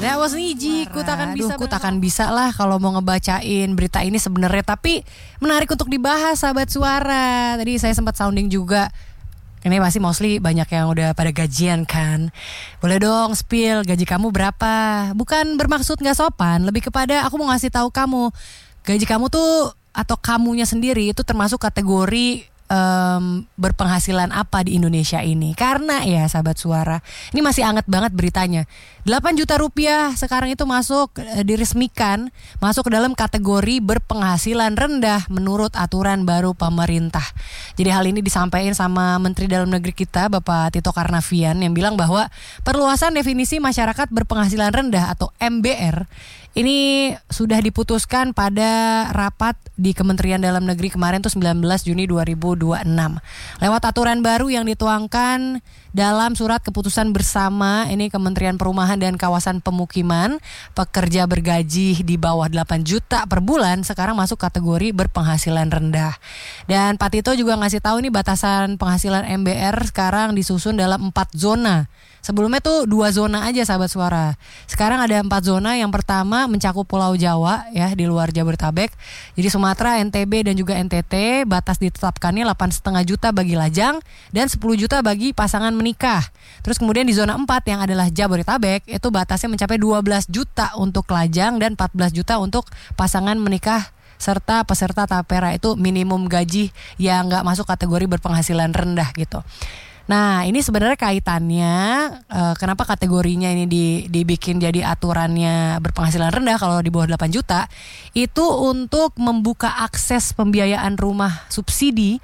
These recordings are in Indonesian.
That was Niji, ku takkan bisa. Ku takkan bisa lah kalau mau ngebacain berita ini sebenarnya, tapi menarik untuk dibahas sahabat suara. Tadi saya sempat sounding juga. Ini pasti mostly banyak yang udah pada gajian kan. Boleh dong spill gaji kamu berapa? Bukan bermaksud gak sopan, lebih kepada aku mau ngasih tahu kamu gaji kamu tuh atau kamunya sendiri itu termasuk kategori berpenghasilan apa di Indonesia ini. Karena ya sahabat suara, ini masih anget banget beritanya. 8 juta rupiah sekarang itu masuk, diresmikan masuk ke dalam kategori berpenghasilan rendah menurut aturan baru pemerintah. Jadi hal ini disampaikan sama Menteri Dalam Negeri kita Bapak Tito Karnavian yang bilang bahwa perluasan definisi masyarakat berpenghasilan rendah atau MBR ini sudah diputuskan pada rapat di Kementerian Dalam Negeri kemarin tuh 19 Juni 2026. Lewat aturan baru yang dituangkan dalam surat keputusan bersama ini Kementerian Perumahan dan Kawasan Pemukiman, pekerja bergaji di bawah 8 juta per bulan sekarang masuk kategori berpenghasilan rendah. Dan Pak Tito juga ngasih tahu nih batasan penghasilan MBR sekarang disusun dalam 4 zona. Sebelumnya tuh 2 zona aja sahabat suara. Sekarang ada 4 zona. Yang pertama mencakup Pulau Jawa ya di luar Jabodetabek. Jadi Sumatera, NTB dan juga NTT batas ditetapkannya 8,5 juta bagi lajang dan 10 juta bagi pasangan menikah. Terus kemudian di zona 4 yang adalah Jabodetabek itu batasnya mencapai 12 juta untuk lajang dan 14 juta untuk pasangan menikah serta peserta tapera. Itu minimum gaji yang nggak masuk kategori berpenghasilan rendah gitu. Nah ini sebenarnya kaitannya kenapa kategorinya ini dibikin jadi aturannya berpenghasilan rendah kalau di bawah 8 juta itu untuk membuka akses pembiayaan rumah subsidi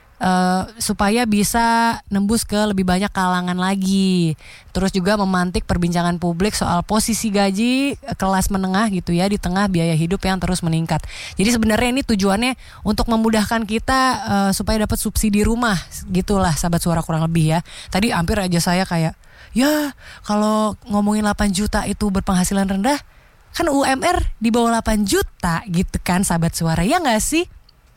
supaya bisa nembus ke lebih banyak kalangan lagi. Terus juga memantik perbincangan publik soal posisi gaji kelas menengah gitu ya di tengah biaya hidup yang terus meningkat. Jadi sebenarnya ini tujuannya untuk memudahkan kita supaya dapat subsidi rumah gitulah sahabat suara kurang lebih ya. Tadi hampir aja saya kayak ya kalau ngomongin 8 juta itu berpenghasilan rendah kan UMR di bawah 8 juta gitu kan sahabat suara, ya gak sih?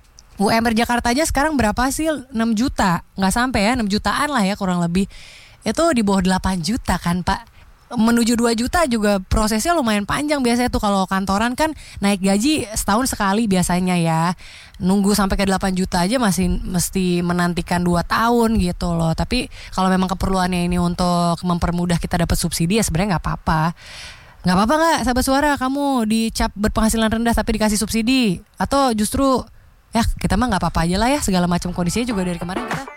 UMR Jakarta aja sekarang berapa sih? 6 juta, nggak sampai ya, 6 jutaan lah ya kurang lebih. Itu di bawah 8 juta kan Pak. Menuju 2 juta juga prosesnya lumayan panjang biasanya tuh kalau kantoran kan naik gaji setahun sekali biasanya ya. Nunggu sampai ke 8 juta aja masih mesti menantikan 2 tahun gitu loh. Tapi kalau memang keperluannya ini untuk mempermudah kita dapat subsidi ya sebenarnya nggak apa-apa. Nggak apa-apa nggak sahabat suara kamu dicap berpenghasilan rendah tapi dikasih subsidi? Atau justru ya kita mah nggak apa-apa aja lah ya segala macam kondisinya juga dari kemarin kita